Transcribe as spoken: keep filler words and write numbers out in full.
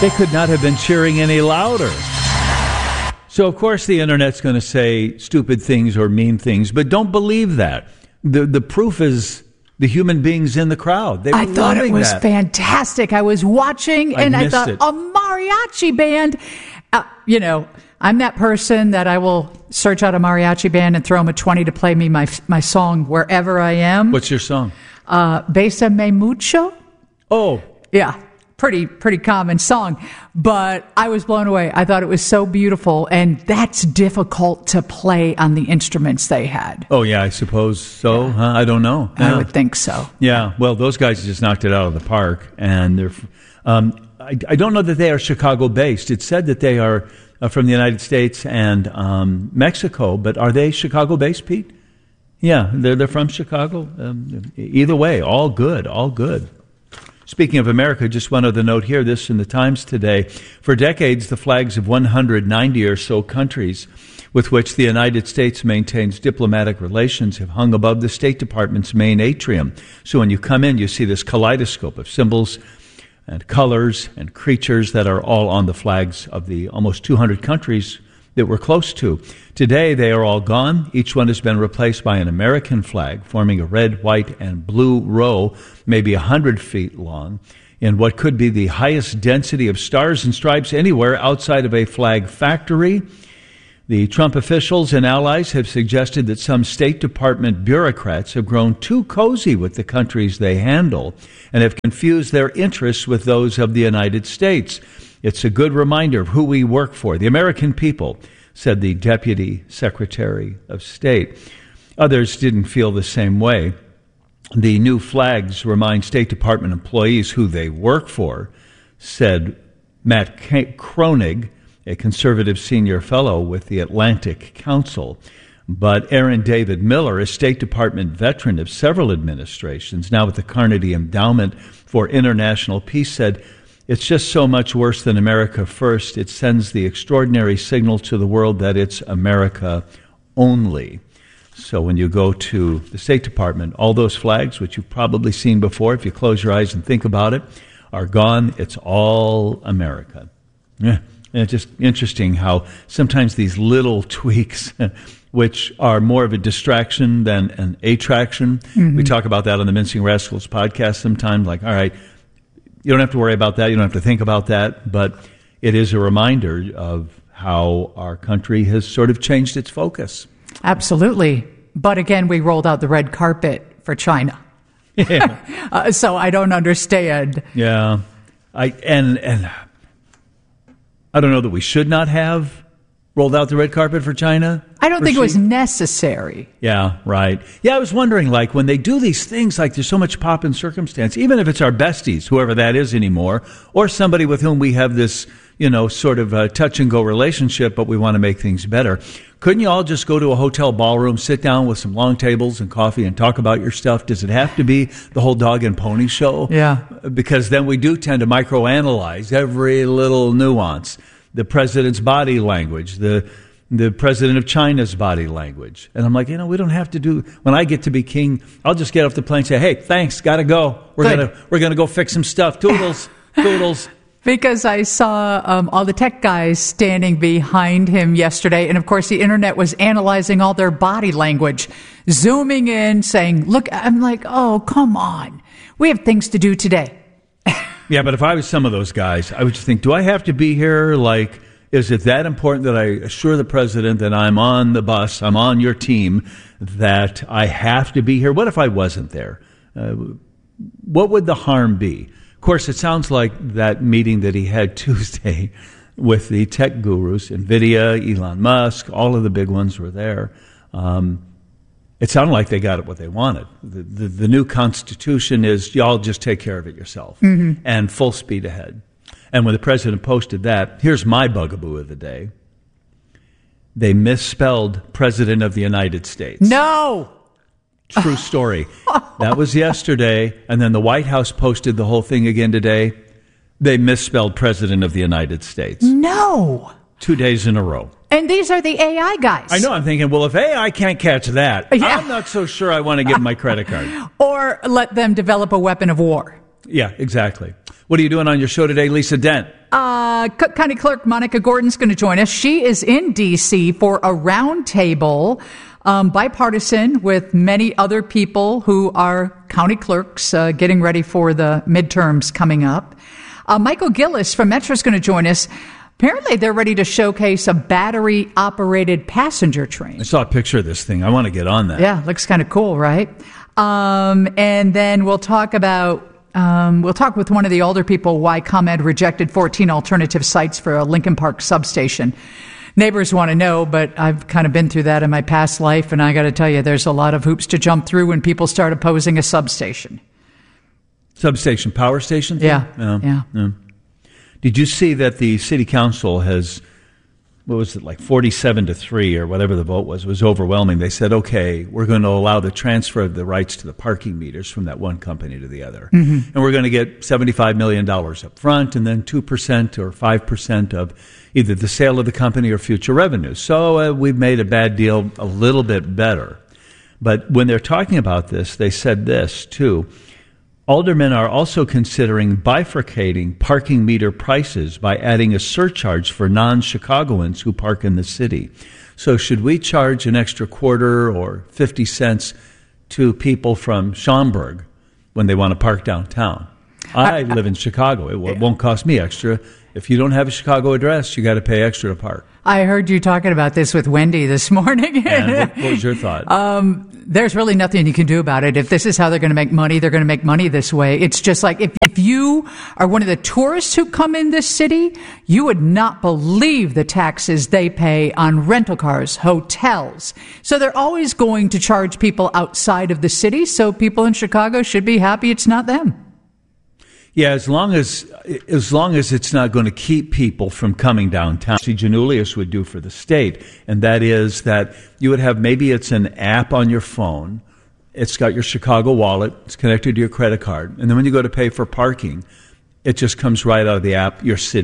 They could not have been cheering any louder. So, of course, the Internet's going to say stupid things or mean things, but don't believe that. The the proof is the human beings in the crowd. They were I thought it was that. fantastic. I was watching, I and I thought, it. a mariachi band. Uh, you know, I'm that person that I will search out a mariachi band and throw them a twenty to play me my my song wherever I am. What's your song? Uh, Bésame Mucho. Oh. Yeah. Pretty, pretty common song, but I was blown away. I thought it was so beautiful, and that's difficult to play on the instruments they had. Oh, yeah, I suppose so. Yeah. Huh? I don't know. I Yeah. would think so. Yeah, well, those guys just knocked it out of the park, and they're. Um, I, I don't know that they are Chicago-based. It's said that they are uh, from the United States and um, Mexico, but are they Chicago-based, Pete? Yeah, they're they're from Chicago. Um, either way, all good, all good. Speaking of America, just one other note here, this in the Times today. For decades, the flags of one hundred ninety or so countries with which the United States maintains diplomatic relations have hung above the State Department's main atrium. So when you come in, you see this kaleidoscope of symbols and colors and creatures that are all on the flags of the almost two hundred countries that we're close to. Today, they are all gone. Each one has been replaced by an American flag, forming a red, white, and blue row, maybe one hundred feet long, in what could be the highest density of stars and stripes anywhere outside of a flag factory. The Trump officials and allies have suggested that some State Department bureaucrats have grown too cozy with the countries they handle and have confused their interests with those of the United States. It's a good reminder of who we work for, the American people, said the Deputy Secretary of State. Others didn't feel the same way. The new flags remind State Department employees who they work for, said Matt Kroenig, a conservative senior fellow with the Atlantic Council. But Aaron David Miller, a State Department veteran of several administrations, now with the Carnegie Endowment for International Peace, said, "It's just so much worse than America first. It sends the extraordinary signal to the world that it's America only." So when you go to the State Department, all those flags, which you've probably seen before, if you close your eyes and think about it, are gone. It's all America. Yeah. And it's just interesting how sometimes these little tweaks, which are more of a distraction than an attraction, mm-hmm. we talk about that on the Mincing Rascals podcast sometimes, like, all right, you don't have to worry about that. You don't have to think about that. But it is a reminder of how our country has sort of changed its focus. Absolutely. But again, we rolled out the red carpet for China. Yeah. uh, so I don't understand. Yeah. I and and I don't know that we should not have rolled out the red carpet for China. I don't think she? it was necessary. Yeah, right. Yeah, I was wondering, like, when they do these things, like there's so much pomp and circumstance, even if it's our besties, whoever that is anymore, or somebody with whom we have this, you know, sort of a touch-and-go relationship, but we want to make things better. Couldn't you all just go to a hotel ballroom, sit down with some long tables and coffee and talk about your stuff? Does it have to be the whole dog and pony show? Yeah. Because then we do tend to microanalyze every little nuance. The president's body language, the the president of China's body language. And I'm like, you know, we don't have to do, when I get to be king, I'll just get off the plane and say, hey, thanks, gotta go. We're Good. gonna we're gonna go fix some stuff. Toodles, toodles. Because I saw um, all the tech guys standing behind him yesterday. And, of course, the Internet was analyzing all their body language, zooming in, saying, look, I'm like, oh, come on. We have things to do today. Yeah, but if I was some of those guys, I would just think, do I have to be here? Like, is it that important that I assure the president that I'm on the bus, I'm on your team, that I have to be here? What if I wasn't there? Uh, what would the harm be? Of course, it sounds like that meeting that he had Tuesday with the tech gurus, NVIDIA, Elon Musk, all of the big ones were there. Um, it sounded like they got it what they wanted. The, the, the new Constitution is, y'all just take care of it yourself, mm-hmm. and full speed ahead. And when the president posted that, here's my bugaboo of the day. They misspelled President of the United States. No! True story. That was yesterday, and then the White House posted the whole thing again today. They misspelled President of the United States. No! Two days in a row. And these are the A I guys. I know. I'm thinking, well, if A I can't catch that, yeah. I'm not so sure I want to give my credit card. Or let them develop a weapon of war. Yeah, exactly. What are you doing on your show today, Lisa Dent? Uh, Cook County Clerk Monica Gordon's going to join us. She is in D C for a roundtable, um, bipartisan, with many other people who are county clerks uh, getting ready for the midterms coming up. Uh, Michael Gillis from Metro is going to join us. Apparently, they're ready to showcase a battery-operated passenger train. I saw a picture of this thing. I want to get on that. Yeah, looks kind of cool, right? Um, and then we'll talk about Um, we'll talk with one of the older people why ComEd rejected fourteen alternative sites for a Lincoln Park substation. Neighbors want to know, but I've kind of been through that in my past life, and I got to tell you, there's a lot of hoops to jump through when people start opposing a substation. Substation, power station thing? Yeah, yeah, yeah. yeah. Did you see that the city council has, what was it, like forty-seven to three or whatever the vote was, was overwhelming. They said, okay, we're going to allow the transfer of the rights to the parking meters from that one company to the other. Mm-hmm. And we're going to get seventy-five million dollars up front and then two percent or five percent of either the sale of the company or future revenues. So uh, we've made a bad deal a little bit better. But when they're talking about this, they said this, too. Aldermen are also considering bifurcating parking meter prices by adding a surcharge for non-Chicagoans who park in the city. So should we charge an extra quarter or fifty cents to people from Schaumburg when they want to park downtown? I, I live in Chicago. It, it won't cost me extra. If you don't have a Chicago address, you got to pay extra to park. I heard you talking about this with Wendy this morning. And what, what was your thought? Um, there's really nothing you can do about it. If this is how they're going to make money, they're going to make money this way. It's just like if, if you are one of the tourists who come in this city, you would not believe the taxes they pay on rental cars, hotels. So they're always going to charge people outside of the city. So people in Chicago should be happy it's not them. Yeah, as long as as long as it's not going to keep people from coming downtown. See, Janulius would do for the state, and that is that you would have, maybe it's an app on your phone. It's got your Chicago wallet. It's connected to your credit card. And then when you go to pay for parking, it just comes right out of the app, your city.